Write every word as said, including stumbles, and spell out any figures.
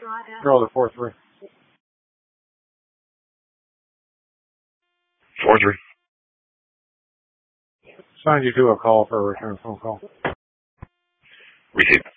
Control the four three. Four three. Signed you to a call for a return phone call. Receive.